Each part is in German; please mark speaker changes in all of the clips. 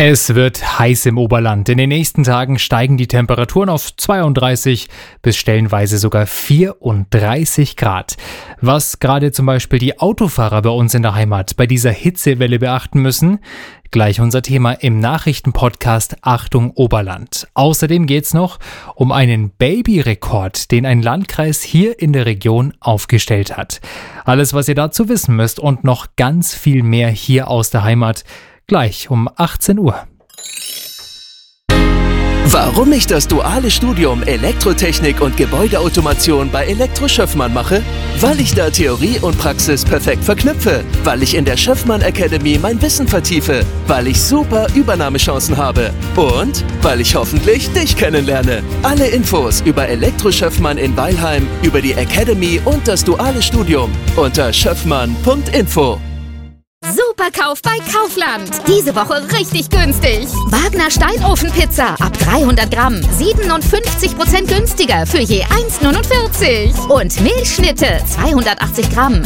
Speaker 1: Es wird heiß im Oberland. In den nächsten Tagen steigen die Temperaturen auf 32 bis stellenweise sogar 34 Grad. Was gerade zum Beispiel die Autofahrer bei uns in der Heimat bei dieser Hitzewelle beachten müssen, gleich unser Thema im Nachrichtenpodcast Achtung Oberland. Außerdem geht's noch um einen Babyrekord, den ein Landkreis hier in der Region aufgestellt hat. Alles, was ihr dazu wissen müsst und noch ganz viel mehr hier aus der Heimat, gleich um 18 Uhr.
Speaker 2: Warum ich das duale Studium Elektrotechnik und Gebäudeautomation bei Elektro Schöffmann mache? Weil ich da Theorie und Praxis perfekt verknüpfe. Weil ich in der Schöffmann Academy mein Wissen vertiefe. Weil ich super Übernahmechancen habe. Und weil ich hoffentlich dich kennenlerne. Alle Infos über Elektro Schöffmann in Weilheim, über die Academy und das duale Studium unter schöffmann.info.
Speaker 3: Superkauf bei Kaufland. Diese Woche richtig günstig. Wagner Steinofenpizza ab 300 Gramm. 57% günstiger für je 1,49. Und Milchschnitte 280 Gramm.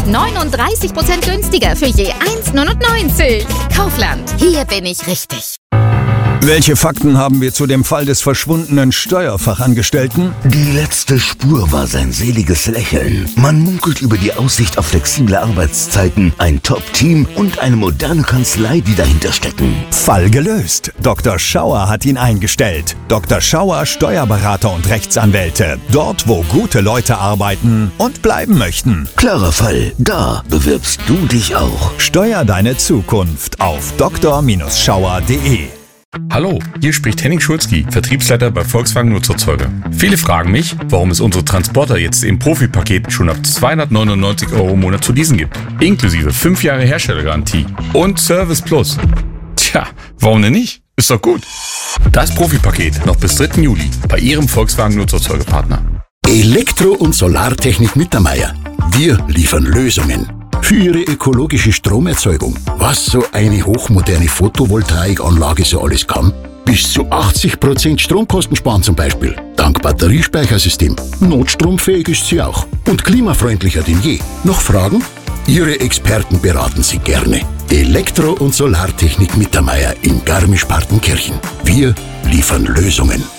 Speaker 3: 39% günstiger für je 1,99. Kaufland. Hier bin ich richtig.
Speaker 4: Welche Fakten haben wir zu dem Fall des verschwundenen Steuerfachangestellten?
Speaker 5: Die letzte Spur war sein seliges Lächeln. Man munkelt über die Aussicht auf flexible Arbeitszeiten, ein Top-Team und eine moderne Kanzlei, die dahinter stecken.
Speaker 4: Fall gelöst. Dr. Schauer hat ihn eingestellt. Dr. Schauer, Steuerberater und Rechtsanwälte. Dort, wo gute Leute arbeiten und bleiben möchten.
Speaker 5: Klarer Fall. Da bewirbst du dich auch.
Speaker 4: Steuer deine Zukunft auf dr-schauer.de.
Speaker 6: Hallo, hier spricht Henning Schulzki, Vertriebsleiter bei Volkswagen Nutzerzeuger. Viele fragen mich, warum es unsere Transporter jetzt im Profi-Paket schon ab 299 € im Monat zu leasen gibt. Inklusive 5 Jahre Herstellergarantie und Service Plus. Tja, warum denn nicht? Ist doch gut. Das Profi-Paket noch bis 3. Juli bei Ihrem Volkswagen Nutzerzeugerpartner.
Speaker 7: Elektro- und Solartechnik Mittermeier. Wir liefern Lösungen für Ihre ökologische Stromerzeugung. Was so eine hochmoderne Photovoltaikanlage so alles kann? Bis zu 80% Stromkosten sparen zum Beispiel. Dank Batteriespeichersystem. Notstromfähig ist sie auch. Und klimafreundlicher denn je. Noch Fragen? Ihre Experten beraten Sie gerne. Elektro- und Solartechnik Mittermeier in Garmisch-Partenkirchen. Wir liefern Lösungen.